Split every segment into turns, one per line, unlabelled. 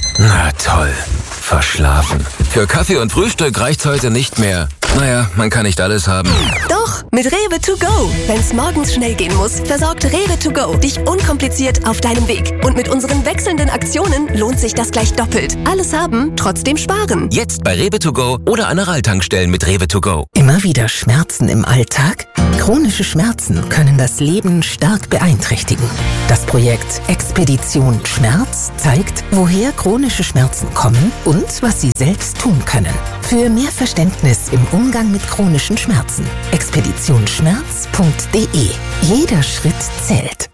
Na toll. Verschlafen. Für Kaffee und Frühstück reicht's heute nicht mehr. Naja, man kann nicht alles haben.
Doch, mit Rewe to go. Wenn's morgens schnell gehen muss, versorgt Rewe to go dich unkompliziert auf deinem Weg. Und mit unseren wechselnden Aktionen lohnt sich das gleich doppelt. Alles haben, trotzdem sparen.
Jetzt bei Rewe to go oder an Aral-Tankstellen mit Rewe to go.
Immer wieder Schmerzen im Alltag? Chronische Schmerzen können das Leben stark beeinträchtigen. Das Projekt Expedition Schmerz zeigt, woher chronische Schmerzen kommen und was sie selbst tun können. Für mehr Verständnis im Umgang mit chronischen Schmerzen. expeditionschmerz.de. Jeder Schritt zählt.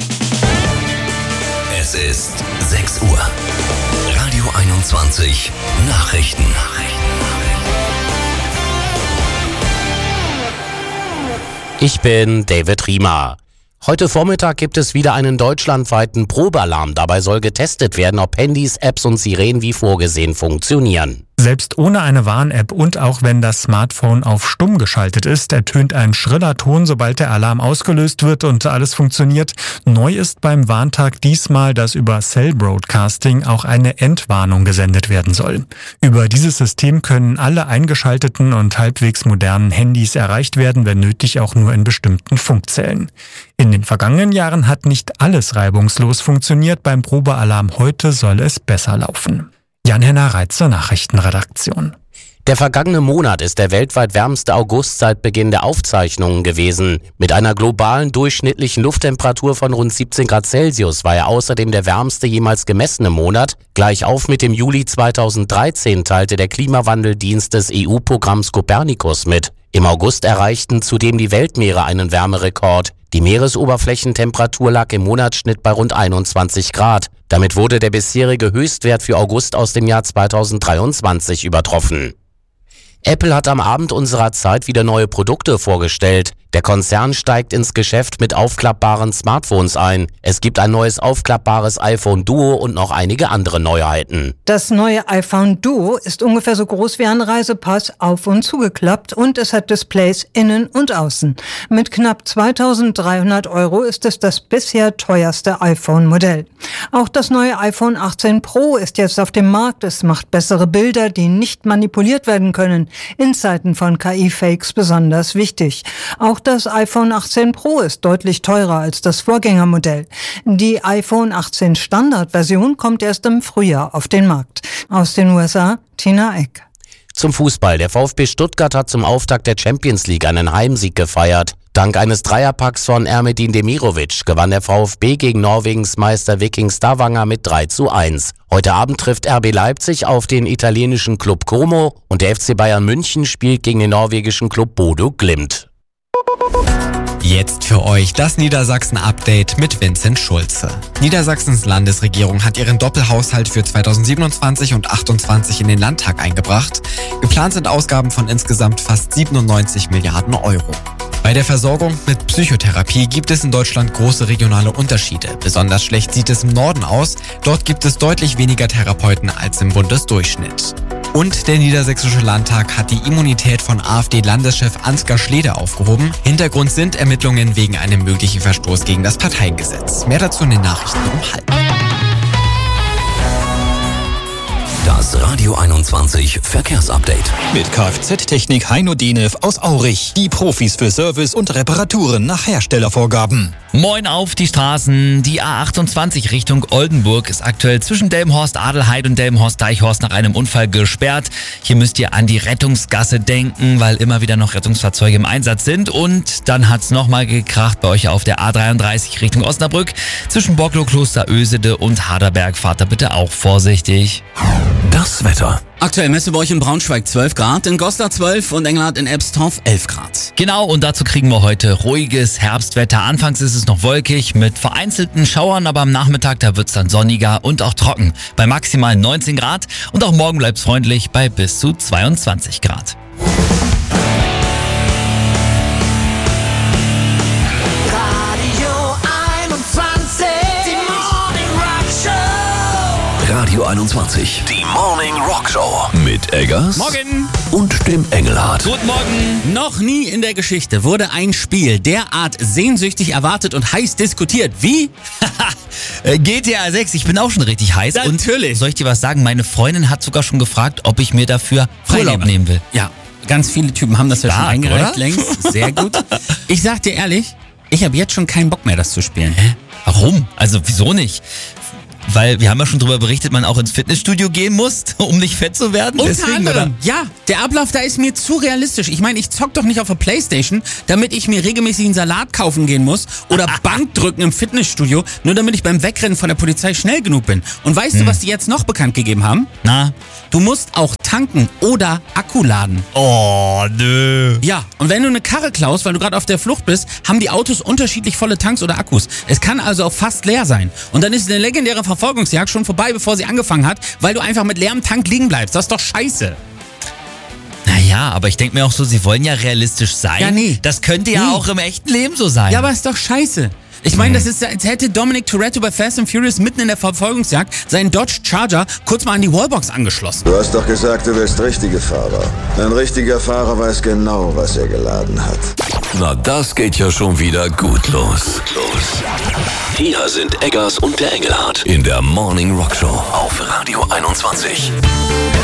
Es ist 6 Uhr. Radio 21 Nachrichten.
Ich bin David Riemer. Heute Vormittag gibt es wieder einen deutschlandweiten Probealarm. Dabei soll getestet werden, ob Handys, Apps und Sirenen wie vorgesehen funktionieren.
Selbst ohne eine Warn-App und auch wenn das Smartphone auf stumm geschaltet ist, ertönt ein schriller Ton, sobald der Alarm ausgelöst wird und alles funktioniert. Neu ist beim Warntag diesmal, dass über Cell Broadcasting auch eine Entwarnung gesendet werden soll. Über dieses System können alle eingeschalteten und halbwegs modernen Handys erreicht werden, wenn nötig auch nur in bestimmten Funkzellen. In den vergangenen Jahren hat nicht alles reibungslos funktioniert. Beim Probealarm heute soll es besser laufen. Jan-Henner Reitzer, Nachrichtenredaktion.
Der vergangene Monat ist der weltweit wärmste August seit Beginn der Aufzeichnungen gewesen. Mit einer globalen durchschnittlichen Lufttemperatur von rund 17 Grad Celsius war er außerdem der wärmste jemals gemessene Monat. Gleich auf mit dem Juli 2013 teilte der Klimawandeldienst des EU-Programms Copernicus mit. Im August erreichten zudem die Weltmeere einen Wärmerekord. Die Meeresoberflächentemperatur lag im Monatsschnitt bei rund 21 Grad. Damit wurde der bisherige Höchstwert für August aus dem Jahr 2023 übertroffen. Apple hat am Abend unserer Zeit wieder neue Produkte vorgestellt. Der Konzern steigt ins Geschäft mit aufklappbaren Smartphones ein. Es gibt ein neues aufklappbares iPhone Duo und noch einige andere Neuheiten.
Das neue iPhone Duo ist ungefähr so groß wie ein Reisepass, auf und zugeklappt, und es hat Displays innen und außen. Mit knapp 2.300 € ist es das bisher teuerste iPhone-Modell. Auch das neue iPhone 18 Pro ist jetzt auf dem Markt. Es macht bessere Bilder, die nicht manipuliert werden können. In Zeiten von KI-Fakes besonders wichtig. Auch das iPhone 18 Pro ist deutlich teurer als das Vorgängermodell. Die iPhone 18 Standardversion kommt erst im Frühjahr auf den Markt. Aus den USA, Tina Eck.
Zum Fußball. Der VfB Stuttgart hat zum Auftakt der Champions League einen Heimsieg gefeiert. Dank eines Dreierpacks von Ermedin Demirovic gewann der VfB gegen Norwegens Meister Viking Stavanger mit 3:1. Heute Abend trifft RB Leipzig auf den italienischen Club Como und der FC Bayern München spielt gegen den norwegischen Club Bodø Glimt.
Jetzt für euch das Niedersachsen-Update mit Vincent Schulze. Niedersachsens Landesregierung hat ihren Doppelhaushalt für 2027 und 2028 in den Landtag eingebracht. Geplant sind Ausgaben von insgesamt fast 97 Milliarden €. Bei der Versorgung mit Psychotherapie gibt es in Deutschland große regionale Unterschiede. Besonders schlecht sieht es im Norden aus. Dort gibt es deutlich weniger Therapeuten als im Bundesdurchschnitt. Und der Niedersächsische Landtag hat die Immunität von AfD-Landeschef Ansgar Schlede aufgehoben. Hintergrund sind Ermittlungen wegen einem möglichen Verstoß gegen das Parteigesetz. Mehr dazu in den Nachrichten um 12:30.
Das Radio 21 Verkehrsupdate.
Mit Kfz-Technik Heino Denev aus Aurich. Die Profis für Service und Reparaturen nach Herstellervorgaben.
Moin auf die Straßen. Die A28 Richtung Oldenburg ist aktuell zwischen Delmenhorst-Adelheid und Delmenhorst-Deichhorst nach einem Unfall gesperrt. Hier müsst ihr an die Rettungsgasse denken, weil immer wieder noch Rettungsfahrzeuge im Einsatz sind. Und dann hat's nochmal gekracht bei euch auf der A33 Richtung Osnabrück. Zwischen Borglow, Kloster Ösede und Harderberg. Fahrt da bitte auch vorsichtig.
Das Wetter.
Aktuell messen wir euch in Braunschweig 12 Grad, in Goslar 12 und Engelhardt in Ebstorf 11 Grad.
Genau, und dazu kriegen wir heute ruhiges Herbstwetter. Anfangs ist es noch wolkig mit vereinzelten Schauern, aber am Nachmittag, da wird's dann sonniger und auch trocken. Bei maximal 19 Grad und auch morgen bleibt's freundlich bei bis zu 22 Grad.
Radio Radio 21. Die Morning Rock Show. Mit Eggers.
Morgen.
Und dem Engelhardt.
Guten Morgen.
Noch nie in der Geschichte wurde ein Spiel derart sehnsüchtig erwartet und heiß diskutiert wie
GTA 6, ich bin auch schon richtig heiß.
Natürlich.
Und soll ich dir was sagen? Meine Freundin hat sogar schon gefragt, ob ich mir dafür Urlaub nehmen will.
Ja, ganz viele Typen haben das ja schon eingereicht
oder?
längst. Sehr gut. Ich sag dir ehrlich, ich habe jetzt schon keinen Bock mehr, das zu spielen.
Hä? Warum? Also wieso nicht? Weil wir haben ja schon darüber berichtet, man auch ins Fitnessstudio gehen muss, um nicht fett zu werden.
Unter anderem, ja, der Ablauf da ist mir zu realistisch. Ich meine, ich zock doch nicht auf der Playstation, damit ich mir regelmäßig einen Salat kaufen gehen muss oder Bankdrücken im Fitnessstudio, nur damit ich beim Wegrennen von der Polizei schnell genug bin. Und weißt du, was die jetzt noch bekannt gegeben haben?
Na?
Du musst auch tanken oder Akku laden.
Oh, nö.
Ja, und wenn du eine Karre klaust, weil du gerade auf der Flucht bist, haben die Autos unterschiedlich volle Tanks oder Akkus. Es kann also auch fast leer sein. Und dann ist eine legendäre Verfolgungsjagd schon vorbei, bevor sie angefangen hat, weil du einfach mit leerem Tank liegen bleibst. Das ist doch scheiße.
Naja, aber ich denke mir auch so, sie wollen ja realistisch sein.
Ja, nee.
Das könnte ja auch im echten Leben so sein.
Ja, aber ist doch scheiße. Ich meine, das ist, als hätte Dominic Toretto bei Fast and Furious mitten in der Verfolgungsjagd seinen Dodge Charger kurz mal an die Wallbox angeschlossen.
Du hast doch gesagt, du willst richtige Fahrer. Ein richtiger Fahrer weiß genau, was er geladen hat.
Na, das geht ja schon wieder gut los. Hier sind Eggers und der Engelhardt in der Morning Rock Show auf Radio 21.